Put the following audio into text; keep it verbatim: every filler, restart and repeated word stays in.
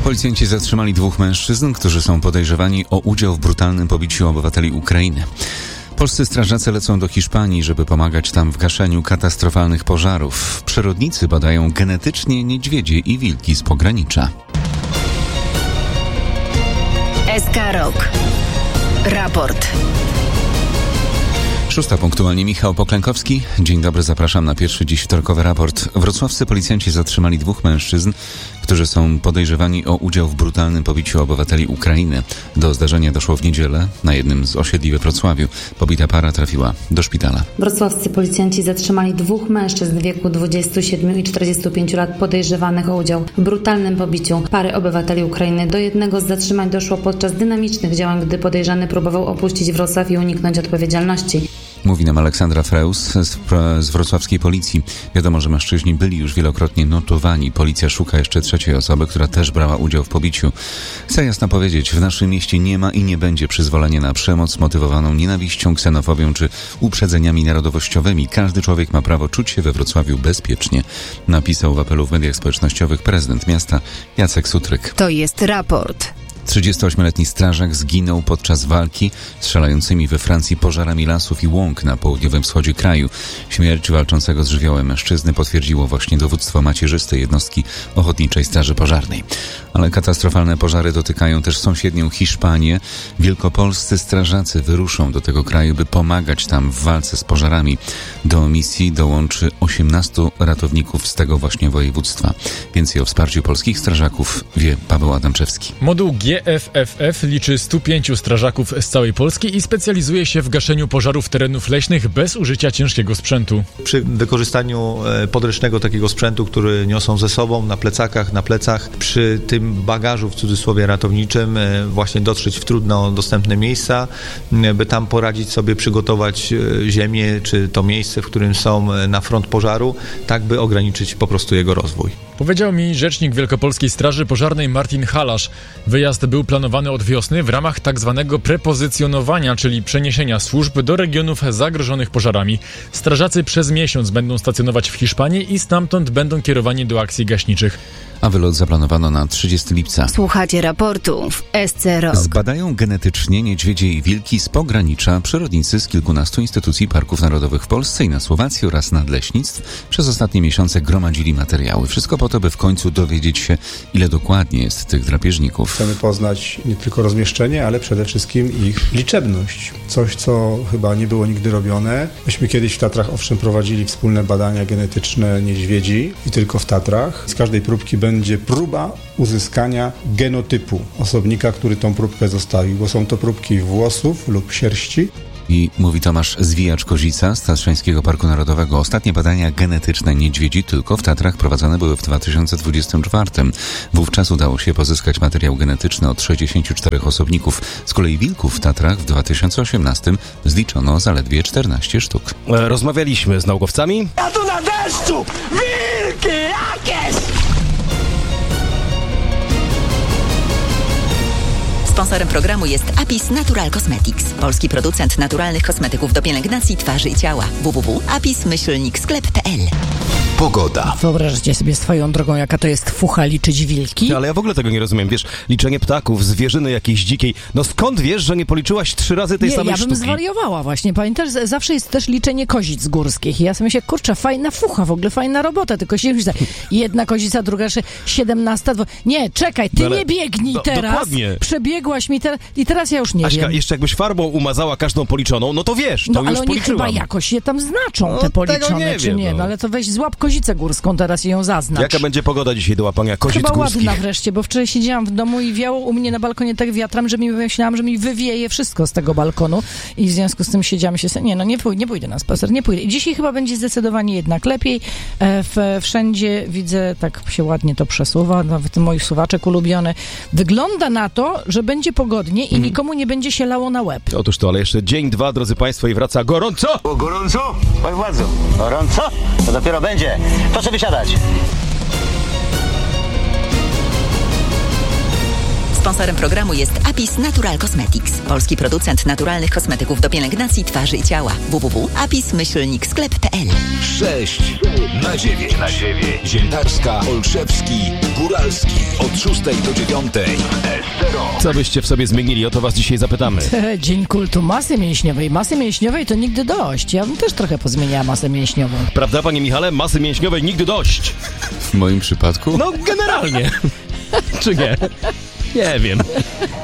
Policjanci zatrzymali dwóch mężczyzn, którzy są podejrzewani o udział w brutalnym pobiciu obywateli Ukrainy. Polscy strażacy lecą do Hiszpanii, żeby pomagać tam w gaszeniu katastrofalnych pożarów. Przyrodnicy badają genetycznie niedźwiedzie i wilki z pogranicza. S K Rok. Raport. Szósta punktualnie, Michał Poklękowski. Dzień dobry, zapraszam na pierwszy dziś wtorkowy raport. Wrocławscy policjanci zatrzymali dwóch mężczyzn, którzy są podejrzewani o udział w brutalnym pobiciu obywateli Ukrainy. Do zdarzenia doszło w niedzielę na jednym z osiedli we Wrocławiu. Pobita para trafiła do szpitala. Wrocławscy policjanci zatrzymali dwóch mężczyzn w wieku dwudziestu siedmiu i czterdziestu pięciu lat podejrzewanych o udział w brutalnym pobiciu pary obywateli Ukrainy. Do jednego z zatrzymań doszło podczas dynamicznych działań, gdy podejrzany próbował opuścić Wrocław i uniknąć odpowiedzialności. Mówi nam Aleksandra Freus z, z wrocławskiej policji. Wiadomo, że mężczyźni byli już wielokrotnie notowani. Policja szuka jeszcze trzeciej osoby, która też brała udział w pobiciu. Chcę jasno powiedzieć, w naszym mieście nie ma i nie będzie przyzwolenia na przemoc motywowaną nienawiścią, ksenofobią czy uprzedzeniami narodowościowymi. Każdy człowiek ma prawo czuć się we Wrocławiu bezpiecznie, napisał w apelu w mediach społecznościowych prezydent miasta Jacek Sutryk. To jest raport. trzydziestoośmioletni strażak zginął podczas walki strzelającymi we Francji pożarami lasów i łąk na południowym wschodzie kraju. Śmierć walczącego z żywiołem mężczyzny potwierdziło właśnie dowództwo macierzystej jednostki Ochotniczej Straży Pożarnej. Ale katastrofalne pożary dotykają też sąsiednią Hiszpanię. Wielkopolscy strażacy wyruszą do tego kraju, by pomagać tam w walce z pożarami. Do misji dołączy osiemnastu ratowników z tego właśnie województwa. Więcej o wsparciu polskich strażaków wie Paweł Adamczewski. Moduł G F F F liczy stu pięciu strażaków z całej Polski i specjalizuje się w gaszeniu pożarów terenów leśnych bez użycia ciężkiego sprzętu. Przy wykorzystaniu podręcznego takiego sprzętu, który niosą ze sobą na plecakach, na plecach, przy tym bagażu w cudzysłowie ratowniczym właśnie dotrzeć w trudno dostępne miejsca, by tam poradzić sobie, przygotować ziemię czy to miejsce, w którym są na front pożaru, tak by ograniczyć po prostu jego rozwój. Powiedział mi rzecznik Wielkopolskiej Straży Pożarnej Martin Halasz. Wyjazd był planowany od wiosny w ramach tak zwanego prepozycjonowania, czyli przeniesienia służb do regionów zagrożonych pożarami. Strażacy przez miesiąc będą stacjonować w Hiszpanii i stamtąd będą kierowani do akcji gaśniczych. A wylot zaplanowano na trzydziestego lipca. Słuchacie raportu w S C Rok. Zbadają genetycznie niedźwiedzie i wilki z pogranicza przyrodnicy z kilkunastu instytucji parków narodowych w Polsce i na Słowacji oraz nadleśnictw. Przez ostatnie miesiące gromadzili materiały. Wszystko po to, by w końcu dowiedzieć się, ile dokładnie jest tych drapieżników. Chcemy poznać nie tylko rozmieszczenie, ale przede wszystkim ich liczebność. Coś, co chyba nie było nigdy robione. Myśmy kiedyś w Tatrach owszem prowadzili wspólne badania genetyczne niedźwiedzi i tylko w Tatrach. Z każdej próbki będzie próba uzyskania genotypu osobnika, który tą próbkę zostawił, bo są to próbki włosów lub sierści. I mówi Tomasz Zwijacz-Kozica z Tatrzańskiego Parku Narodowego. Ostatnie badania genetyczne niedźwiedzi tylko w Tatrach prowadzone były w dwa tysiące dwudziestym czwartym. Wówczas udało się pozyskać materiał genetyczny od sześćdziesięciu czterech osobników. Z kolei wilków w Tatrach w dwa tysiące osiemnastym zliczono zaledwie czternaście sztuk. Rozmawialiśmy z naukowcami. Ja tu na deszczu! Wilki jakieś! Sponsorem programu jest Apis Natural Cosmetics, polski producent naturalnych kosmetyków do pielęgnacji twarzy i ciała. w w w kropka apis myślnik sklep kropka p l. Pogoda. Wyobraźcie sobie swoją drogą, jaka to jest fucha liczyć wilki. Ale ja w ogóle tego nie rozumiem. Wiesz, liczenie ptaków, zwierzyny jakiejś dzikiej. No skąd wiesz, że nie policzyłaś trzy razy tej nie, samej ja bym sztuki? zwariowała właśnie. Pamiętasz, zawsze jest też liczenie kozic górskich. I ja sobie myślę, kurczę, fajna fucha, w ogóle fajna robota. Tylko się myślę, jedna kozica, druga siedemnasta. Dwo... Nie, czekaj, ty no, nie biegnij do, teraz. Dokładnie. Przebiegłaś mi teraz i teraz ja już nie Aśka, wiem. jeszcze jakbyś farbą umazała każdą policzoną, no to wiesz, to no, już ale oni policzyłam. chyba jakoś je tam znaczą, no, te policzone, nie czy wiem, nie. no. no ale to weź złap kozicę górską teraz i ją zaznacz. Jaka będzie pogoda dzisiaj do łapania kozic Chyba górskich? ładna wreszcie, bo wczoraj siedziałam w domu i wiało u mnie na balkonie tak wiatrem, że mi myślałam, że mi wywieje wszystko z tego balkonu i w związku z tym siedziałam się, nie no nie pójdę, nie pójdę na spacer, nie pójdę. I dzisiaj chyba będzie zdecydowanie jednak lepiej. E, w, wszędzie widzę, tak się ładnie to przesuwa, nawet mój suwaczek ulubiony. Wygląda na to, że będzie pogodnie i mm. nikomu nie będzie się lało na łeb. Otóż to, ale jeszcze dzień, dwa, drodzy państwo, i wraca gorąco! O, gorąco? Panie władzu, gorąco? To dopiero będzie. Proszę wysiadać. Sponsorem programu jest Apis Natural Cosmetics, polski producent naturalnych kosmetyków do pielęgnacji twarzy i ciała. w w w kropka apis myślnik sklep kropka p l. sześć na dziewięć. Na dziewięć. Ziętarska, Olszewski, Góralski. Od szóstej do dziewiątej. Co byście w sobie zmienili? O to was dzisiaj zapytamy. Dzień kultu masy mięśniowej. Masy mięśniowej to nigdy dość. Ja bym też trochę pozmieniała masę mięśniową. Prawda, panie Michale? Masy mięśniowej nigdy dość. W moim przypadku? No, generalnie. Czy nie? Nie wiem.